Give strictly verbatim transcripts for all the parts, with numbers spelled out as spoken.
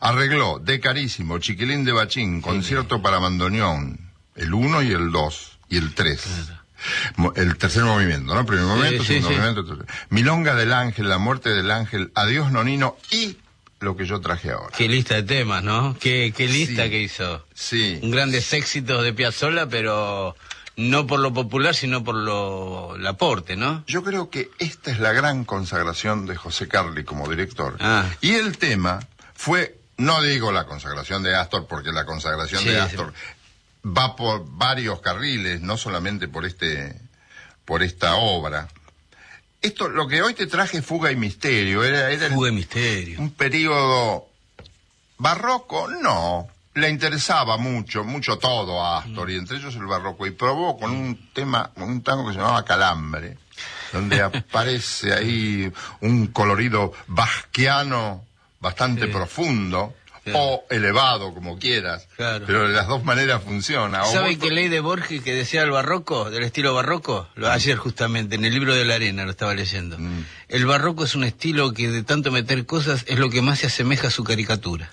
arregló de Carísimo, Chiquilín de Bachín, concierto sí, para bandoneón, el uno y el dos y el tres. Claro. El tercer movimiento, ¿no? Primer movimiento, sí, segundo sí, movimiento, sí. Tercer. Milonga del Ángel, La muerte del Ángel, Adiós Nonino y lo que yo traje ahora. Qué lista de temas, ¿no? Qué, qué lista sí, que hizo. Sí. Un grandes éxitos de Piazzolla, pero no por lo popular, sino por lo el aporte, ¿no? Yo creo que esta es la gran consagración de José Carli como director. Ah. Y el tema fue, no digo la consagración de Astor, porque la consagración sí, de Astor sí, va por varios carriles, no solamente por este, por esta obra. Esto, lo que hoy te traje, Fuga y Misterio, era, era Fuga y Misterio. Un periodo barroco, no, le interesaba mucho, mucho todo a Astor, mm. y entre ellos el barroco, y probó con un tema, con un tango que se llamaba Calambre, donde aparece ahí un colorido basquiano bastante sí, profundo, claro, o elevado, como quieras, claro, pero de las dos maneras funciona. ¿Sabe vos... que ley de Borges que decía el barroco, del estilo barroco? Lo, ayer justamente, en el libro de la arena lo estaba leyendo. Mm. El barroco es un estilo que de tanto meter cosas es lo que más se asemeja a su caricatura.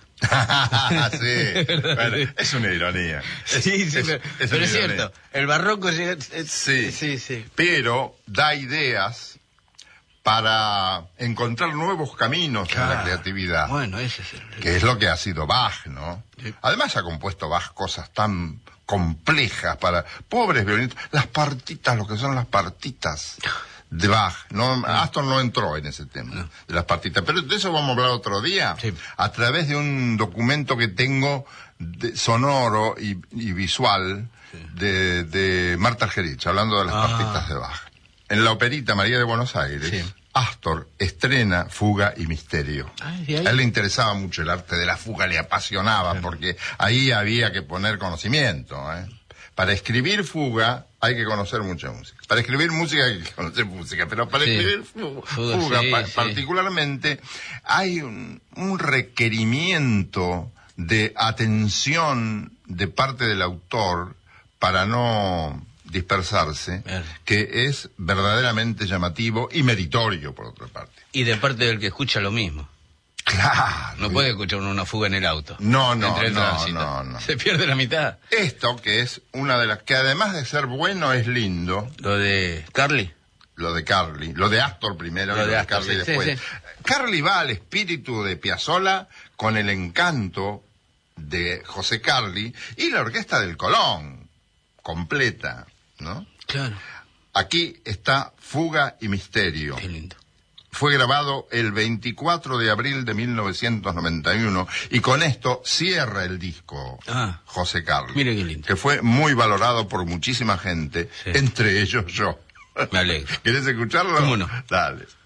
Sí, bueno, es una ironía. Es, sí, sí, es, pero es, pero es cierto, el barroco llega... Es, sí, sí, sí, pero da ideas para encontrar nuevos caminos, claro, en la creatividad. Bueno, ese es el... Que es lo que ha sido Bach, ¿no? Sí. Además ha compuesto Bach cosas tan complejas para pobres violinistas. Las partitas, lo que son las partitas de Bach, ¿no? Sí. Astor no entró en ese tema, no, de las partitas. Pero de eso vamos a hablar otro día, sí, a través de un documento que tengo de, sonoro y, y visual, sí, de, de Marta Argerich, hablando de las ah. partitas de Bach. En la Operita María de Buenos Aires, sí, Astor estrena Fuga y Misterio. Ay, ay. A él le interesaba mucho el arte de la fuga, le apasionaba, sí, porque ahí había que poner conocimiento, ¿eh? Para escribir fuga hay que conocer mucha música. Para escribir música hay que conocer música, pero para sí, escribir fuga, fuga, fuga sí, pa sí, particularmente, hay un, un requerimiento de atención de parte del autor para no dispersarse, bien, que es verdaderamente llamativo y meritorio, por otra parte. Y de parte del que escucha lo mismo. Claro. No puede escuchar uno una fuga en el auto. No, no, entre el no, tránsito. no, no. Se pierde la mitad. Esto que es una de las que además de ser bueno es lindo. Lo de Carli. Lo de Carli. Lo de Astor primero, lo, lo de, de Astor, Carli sí, después. Sí, sí. Carli va al espíritu de Piazzolla con el encanto de José Carli y la orquesta del Colón completa, ¿no? Claro. Aquí está Fuga y Misterio. Qué lindo. Fue grabado el veinticuatro de abril de mil novecientos noventa y uno y con esto cierra el disco ah, José Carli. Mire qué lindo. Que fue muy valorado por muchísima gente, sí, entre ellos yo. Me alegro. ¿Querés escucharlo? ¿Cómo no? Dale.